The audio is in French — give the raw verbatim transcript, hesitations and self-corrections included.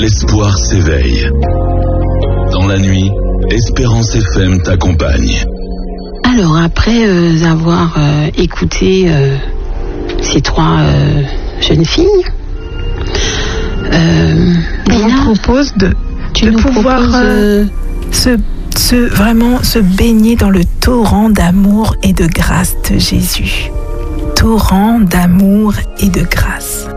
l'espoir s'éveille. Dans la nuit, Espérance F M t'accompagne. Alors, après euh, avoir euh, écouté euh, ces trois euh, jeunes filles, euh, on Léna, vous propose de, tu de nous pouvoir proposes, euh, se, se, vraiment se baigner dans le torrent d'amour et de grâce de Jésus. Torrent d'amour et de grâce.